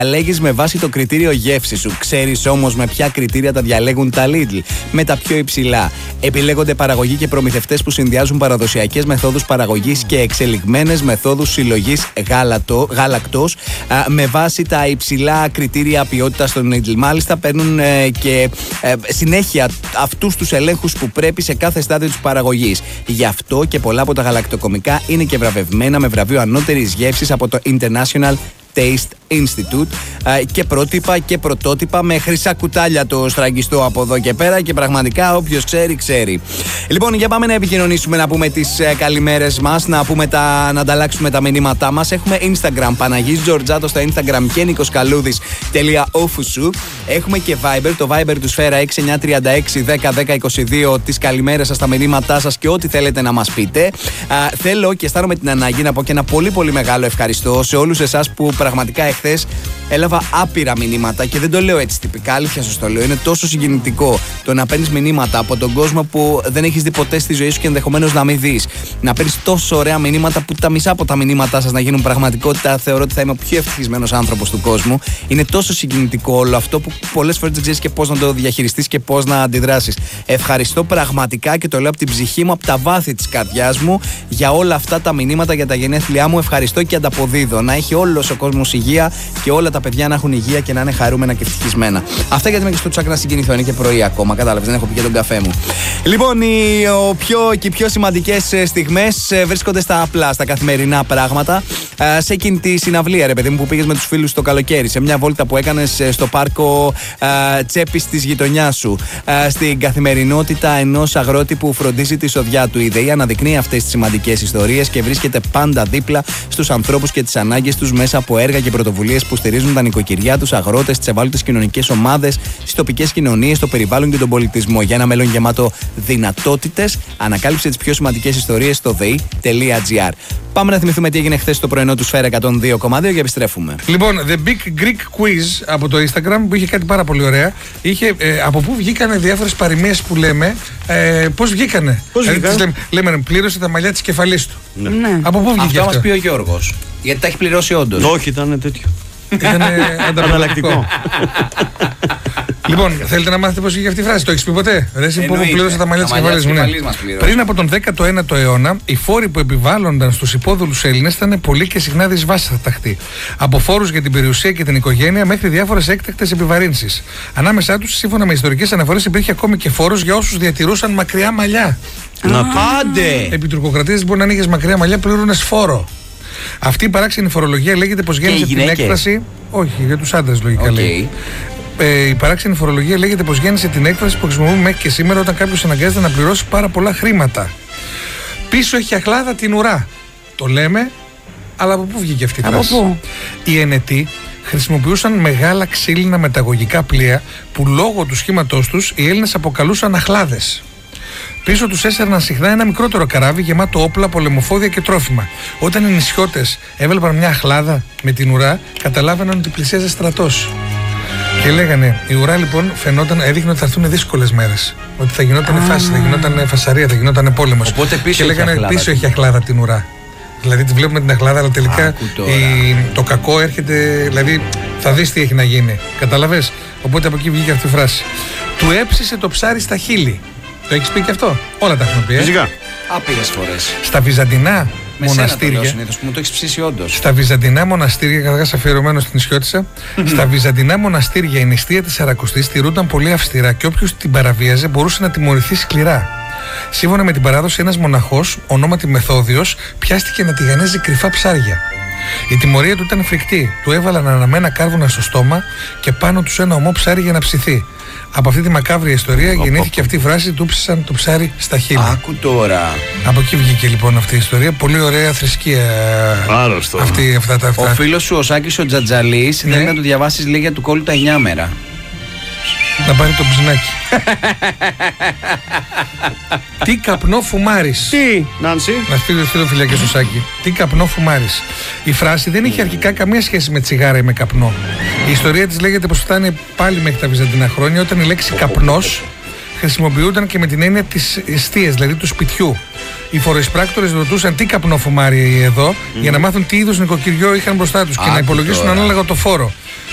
Διαλέγεις με βάση το κριτήριο γεύση σου. Ξέρεις όμως με ποια κριτήρια τα διαλέγουν τα Lidl? Με τα πιο υψηλά. Επιλέγονται παραγωγοί και προμηθευτές που συνδυάζουν παραδοσιακές μεθόδους παραγωγής και εξελιγμένες μεθόδους συλλογής γάλακτος με βάση τα υψηλά κριτήρια ποιότητας των Lidl. Μάλιστα παίρνουν και συνέχεια αυτούς τους ελέγχους που πρέπει σε κάθε στάδιο της παραγωγής. Γι' αυτό και πολλά από τα γαλακτοκομικά είναι και βραβευμένα με βραβείο ανώτερης γεύσης από το International Taste Institute και πρότυπα και πρωτότυπα με χρυσά κουτάλια το στραγγιστό από εδώ και πέρα και πραγματικά όποιος ξέρει, ξέρει. Λοιπόν, για πάμε να επικοινωνήσουμε, να πούμε τις καλημέρες μας, να ανταλλάξουμε τα μηνύματά μας. Έχουμε Instagram, Παναγής Τζορτζάτο στο Instagram και nikoskaludis.offisu. Έχουμε και Viber, το Viber του Σφαίρα 6936 10 10 22, τις καλημέρες σας, τα μηνύματά σας και ό,τι θέλετε να μας πείτε. Θέλω και αισθάνομαι την ανάγκη να πω και ένα πολύ πολύ μεγάλο ευχαριστώ σε όλους εσάς που πραγματικά εχθές έλαβα άπειρα μηνύματα και δεν το λέω έτσι τυπικά, αλήθεια σας το λέω. Είναι τόσο συγκινητικό το να παίρνεις μηνύματα από τον κόσμο που δεν έχεις δει ποτέ στη ζωή σου και ενδεχομένως να μην δεις. Να παίρνεις τόσο ωραία μηνύματα που τα μισά από τα μηνύματά σας να γίνουν πραγματικότητα. Θεωρώ ότι θα είμαι ο πιο ευτυχισμένος άνθρωπος του κόσμου. Είναι τόσο συγκινητικό όλο αυτό που πολλές φορές δεν ξέρεις και πώς να το διαχειριστείς και πώς να αντιδράσεις. Ευχαριστώ πραγματικά και το λέω από την ψυχή μου, από τα βάθη της καρδιάς μου για όλα αυτά τα μηνύματα για τα γενέθλιά μου. Ευχαριστώ και ανταποδίδω. Να έχει όλος ο κόσμος υγεία και όλα τα παιδιά να έχουν υγεία και να είναι χαρούμενα και ευτυχισμένα. Αυτά γιατί είμαι και στο τσάκ να συγκινηθώ. Είναι και πρωί ακόμα. Κατάλαβες, δεν έχω πει και τον καφέ μου. Λοιπόν, οι πιο σημαντικές στιγμές βρίσκονται στα απλά, στα καθημερινά πράγματα. Σε εκείνη τη συναυλία, ρε παιδί μου, που πήγες με τους φίλους το καλοκαίρι, σε μια βόλτα που έκανες στο πάρκο τσέπης της γειτονιάς σου, στην καθημερινότητα ενός αγρότη που φροντίζει τη σοδιά του. Η ΔΕΗ αναδεικνύει αυτές τις σημαντικές ιστορίες και βρίσκεται πάντα δίπλα στους ανθρώπους και τις ανάγκες τους μέσα από έργα και πρωτοβουλίες που στηρίζουν τα νοικοκυριά, τους αγρότες, τις ευάλωτες κοινωνικές ομάδες, τις τοπικές κοινωνίες, το περιβάλλον και τον πολιτισμό. Για ένα μέλλον γεμάτο δυνατότητες, ανακάλυψε τις πιο σημαντικές ιστορίες στο ΔΕΗ.gr. Πάμε να θυμηθούμε τι έγινε χθες το πρωινό του Σφαίρα 102,2 και επιστρέφουμε. Λοιπόν, The Big Greek Quiz από το Instagram που είχε κάτι πάρα πολύ ωραία. Είχε από πού βγήκανε διάφορες παροιμίες που λέμε. Πώς βγήκανε. Λέμε, πλήρωσε τα μαλλιά της κεφαλής του. Ναι. Από πού βγήκε αυτό? Αυτό μας πει ο Γιώργος. Γιατί τα έχει πληρώσει όντως. Όχι, ήταν τέτοιο. Ήταν ανταλλακτικό. Λοιπόν, θέλετε να μάθετε πώς βγήκε αυτή η φράση? Το έχεις πει ποτέ? Εσύ που πλήρωσε τα μαλλιά της κεφαλής μου. Πριν από τον 19ο αιώνα, οι φόροι που επιβάλλονταν στους υπόδουλους Έλληνες ήταν πολύ και συχνά δυσβάσταχτοι. Από φόρους για την περιουσία και την οικογένεια μέχρι διάφορες έκτακτες επιβαρύνσεις. Ανάμεσά τους, σύμφωνα με ιστορικές αναφορές, υπήρχε ακόμη και φόρος για όσους διατηρούσαν μακριά μαλλιά. Άντε! Επί τουρκοκρατίας, μπορεί να ανοίγεις μακριά μαλλιά, πλήρωνες φόρο. Αυτή η παράξενη φορολογία λέγεται πως γέννησε την έκφραση. Όχι, για τους άντρες λογικά λέει. Η παράξενη φορολογία λέγεται πως γέννησε την έκφραση που χρησιμοποιούμε μέχρι και σήμερα όταν κάποιος αναγκάζεται να πληρώσει πάρα πολλά χρήματα. Πίσω έχει αχλάδα την ουρά. Το λέμε, αλλά από πού βγήκε αυτή η φράση? Οι Ενετοί χρησιμοποιούσαν μεγάλα ξύλινα μεταγωγικά πλοία που λόγω του σχήματός τους οι Έλληνες αποκαλούσαν αχλάδες. Πίσω τους έσαιρναν συχνά ένα μικρότερο καράβι γεμάτο όπλα, πολεμοφόδια και τρόφιμα. Όταν οι νησιώτες έβλεπαν μια αχλάδα με την ουρά, καταλάβαιναν ότι πλησίαζε στρατός. Και λέγανε, η ουρά λοιπόν έδειχνε ότι θα έρθουν δύσκολες μέρες. Ότι θα γινόταν φάση, θα γινόταν φασαρία, θα γινόταν πόλεμος. Οπότε και λέγανε πίσω έχει αχλάδα την ουρά. Δηλαδή τη βλέπουμε την αχλάδα, αλλά τελικά το κακό έρχεται. Δηλαδή θα δεις τι έχει να γίνει. Καταλαβες? Οπότε από εκεί βγήκε αυτή η φράση. Του έψησε το ψάρι στα χείλη. Το έχεις πει και αυτό? Όλα τα έχουμε πει. Φυσικά. Άπειρες φορές. Στα βυζαντινά μοναστήρια. Μου το έχεις ψήσει όντως. Στα βυζαντινά μοναστήρια, καταρχάς αφιερωμένο στην Ισιώτισσα, στα βυζαντινά μοναστήρια η νηστεία της Σαρακοστής τηρούνταν πολύ αυστηρά και όποιος την παραβίαζε μπορούσε να τιμωρηθεί σκληρά. Σύμφωνα με την παράδοση, ένας μοναχός, ονόματι Μεθόδιος, πιάστηκε να τηγανίζει κρυφά ψάρια. Η τιμωρία του ήταν φρικτή. Του έβαλαν αναμένα κάρβουνα στο στόμα και πάνω τους ένα ομό ψάρι για να ψηθεί. Από αυτή τη μακάβρια ιστορία γεννήθηκε αυτή η φράση, του ψήσαν το ψάρι στα χείλη. Άκου τώρα. Από εκεί βγήκε λοιπόν αυτή η ιστορία. Πολύ ωραία θρησκεία. Άρρωστο. Αυτά. Ο φίλος σου ο Σάκης ο Τζατζαλής θέλει να του διαβάσεις λίγα του κόλλου τα 9 μέρα. Να πάρει το ψινάκι. Τι καπνό φουμάρεις. Τι, Νάνση? Να στείλω φιλιά στο Σάκη. Τι καπνό φουμάρεις. Η φράση δεν είχε αρχικά καμία σχέση με τσιγάρα ή με καπνό. Η ιστορία της λέγεται πως φτάνει πάλι μέχρι τα βυζαντινά χρόνια, όταν η λέξη καπνός χρησιμοποιούνταν και με την έννοια της εστίας, δηλαδή του σπιτιού. Οι φοροεισπράκτορες ρωτούσαν τι καπνό φουμάρει εδώ, για να μάθουν τι είδους νοικοκυριό είχαν μπροστά τους και να υπολογίσουν ανάλογα το φόρο.